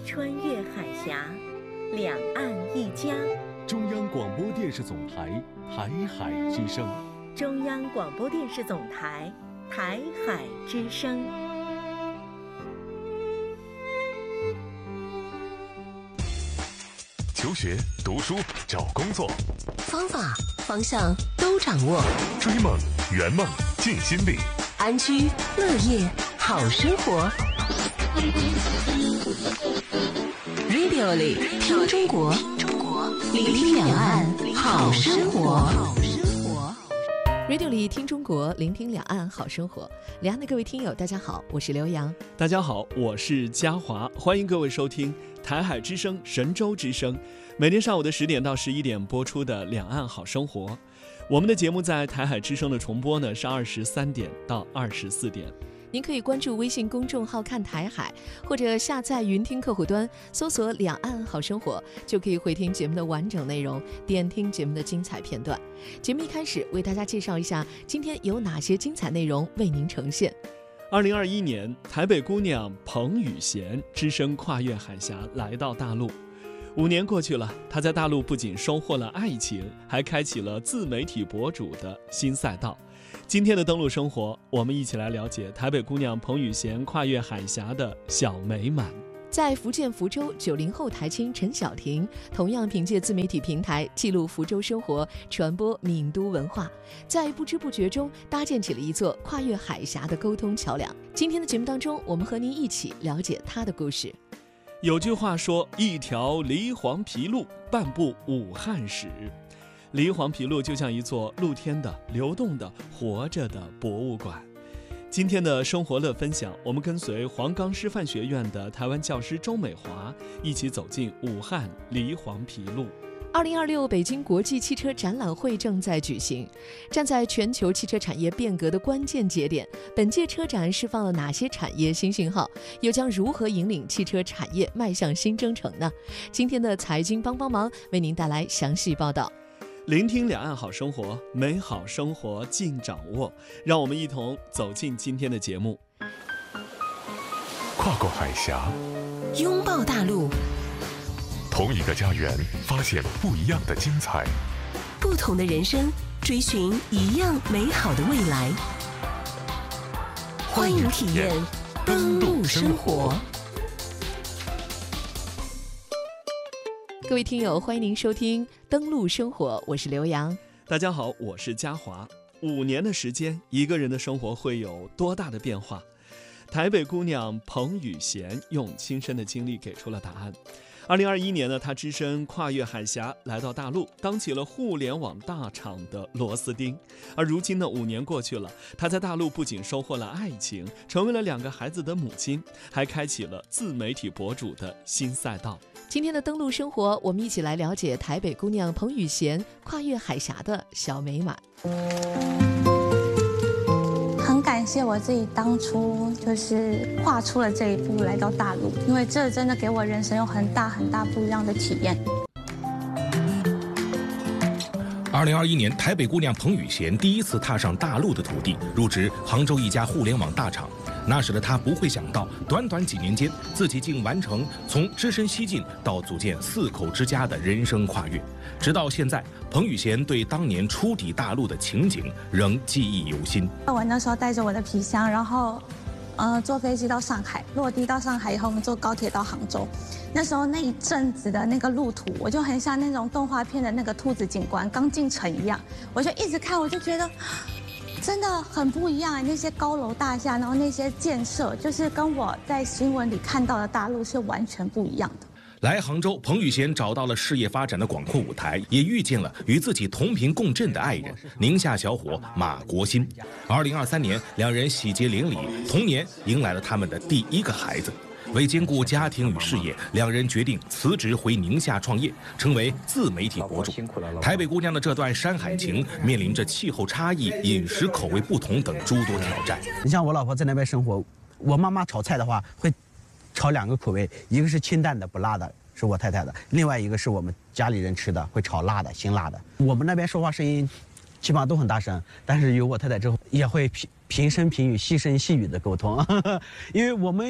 穿越海峡，两岸一家。 中央广播电视总台台海之声。 中央广播电视总台台海之声。 求学、读书、找工作， 方法、方向都掌握。 追梦、圆梦、尽心力， 安居乐业好生活。Radio 里听中国，聆听两岸好生活。 Radio 里听中国，聆听两岸好生活。两岸的各位听友，大家好，我是刘洋。 大家好，我是嘉华，欢迎各位收听台海之声、神州之声，每天上午的10点到11点播出的《两岸好生活》。我们的节目在台海之声的重播呢是23点到24点。 您可以关注微信公众号看台海，或者下载云听客户端，搜索两岸好生活，就可以回听节目的完整内容，点听节目的精彩片段。节目一开始为大家介绍一下今天有哪些精彩内容为您呈现。 2021年，台北姑娘彭雨贤只身跨越海峡来到大陆。5年过去了，她在大陆不仅收获了爱情，还开启了自媒体博主的新赛道。今天的登陆生活，我们一起来了解台北姑娘彭雨贤跨越海峡的小美满。 在福建福州，90后台青陈晓婷同样凭借自媒体平台记录福州生活，传播闽都文化，在不知不觉中搭建起了一座跨越海峡的沟通桥梁。今天的节目当中，我们和您一起了解她的故事。 有句话说，一条梨黄皮路，半部武汉史。梨黄皮路就像一座露天的、流动的、活着的博物馆。今天的生活乐分享，我们跟随黄冈师范学院的台湾教师周美华一起走进武汉梨黄皮路。 2026北京国际汽车展览会正在举行，站在全球汽车产业变革的关键节点，本届车展释放了哪些产业新信号，又将如何引领汽车产业迈向新征程呢？今天的财经帮帮忙为您带来详细报道。 聆听两岸好生活，美好生活尽掌握。让我们一同走进今天的节目。 跨过海峡， 拥抱大陆， 同一个家园，发现不一样的精彩。 不同的人生，追寻一样美好的未来。欢迎体验登陆生活。 各位听友，欢迎您收听登陆生活，我是刘洋。 大家好，我是嘉华。5年的时间，一个人的生活会有多大的变化？台北姑娘彭雨贤用亲身的经历给出了答案。2021年呢，她只身跨越海峡来到大陆，当起了互联网大厂的螺丝钉。而如今呢，5年过去了，她在大陆不仅收获了爱情，成为了2个孩子的母亲，还开启了自媒体博主的新赛道。 今天的登陆生活，我们一起来了解台北姑娘彭雨贤跨越海峡的小美满。 很感谢我自己当初就是跨出了这一步来到大陆，因为这真的给我人生有很大不一样的体验。 2021年，台北姑娘彭雨贤第一次踏上大陆的土地，入职杭州一家互联网大厂。那时的她不会想到，短短几年间，自己竟完成从只身西进到组建4口之家的人生跨越。直到现在，彭雨贤对当年初抵大陆的情景仍记忆犹新。 我那时候带着我的皮箱，然后坐飞机到上海，落地到上海以后，我们坐高铁到杭州。那时候那一阵子的那个路途，我就很像那种动画片的那个兔子警官刚进城一样，我就一直看，我就觉得真的很不一样。那些高楼大厦，然后那些建设，就是跟我在新闻里看到的大陆是完全不一样的。 来杭州，彭雨贤找到了事业发展的广阔舞台，也遇见了与自己同频共振的爱人宁夏小伙马国新。2023年，2人喜结连理，同年迎来了他们的第1个孩子。为兼顾家庭与事业，2人决定辞职回宁夏创业，成为自媒体博主。台北姑娘的这段山海情，面临着气候差异、饮食口味不同等诸多挑战。 你像我老婆在那边生活，我妈妈炒菜的话会炒2个口味，一个是清淡的不辣的，是我太太的；另外一个是我们家里人吃的，会炒辣的辛辣的。我们那边说话声音基本上都很大声，但是有我太太之后，也会平声平语、细声细语的沟通，因为我们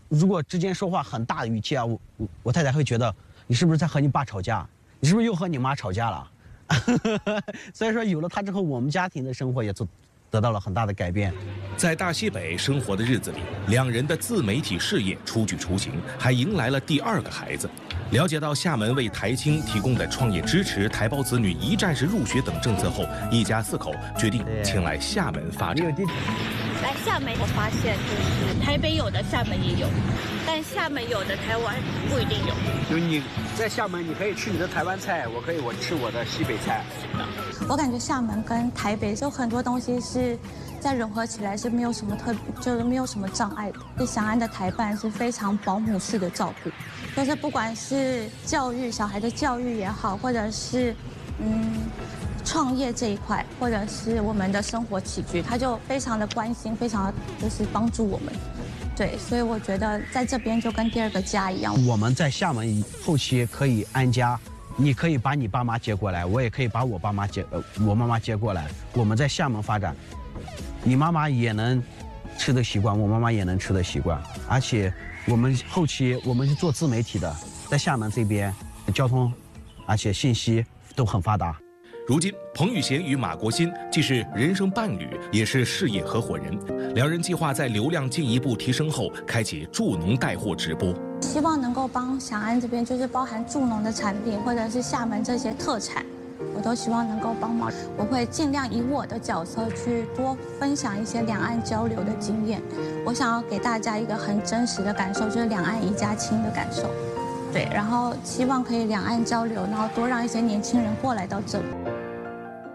如果之间说话很大的语气啊，我太太会觉得你是不是在和你爸吵架？你是不是又和你妈吵架了？所以说有了他之后，我们家庭的生活也得到了很大的改变。 在大西北生活的日子里，两人的自媒体事业初具雏形，还迎来了第2个孩子。了解到厦门为台青提供的创业支持、台胞子女一站式入学等政策后，一家4口决定前来厦门发展。 来厦门，我发现就是台北有的，厦门也有，但厦门有的，台湾不一定有。 就你在厦门，你可以吃你的台湾菜，我吃我的西北菜。 我感觉厦门跟台北就很多东西是再融合起来是没有什么就是没有什么障碍的。对翔安的台办是非常保姆式的照顾，就是不管是教育小孩的教育也好，或者是创业这一块，或者是我们的生活起居，他就非常的关心，非常就是帮助我们。对，所以我觉得在这边就跟第2个家一样。 我们在厦门后期可以安家，你可以把你爸妈接过来，我也可以把我妈妈接过来。我们在厦门发展，你妈妈也能吃的习惯，我妈妈也能吃的习惯。而且我们后期我们是做自媒体的，在厦门这边交通，而且信息都很发达。 如今，彭宇贤与马国新既是人生伴侣，也是事业合伙人。两人计划在流量进一步提升后，开启助农带货直播。 希望能够帮翔安这边，就是包含助农的产品，或者是厦门这些特产，我都希望能够帮忙。我会尽量以我的角色去多分享一些两岸交流的经验。我想要给大家一个很真实的感受，就是两岸一家亲的感受。对，然后希望可以两岸交流，然后多让一些年轻人过来到这里。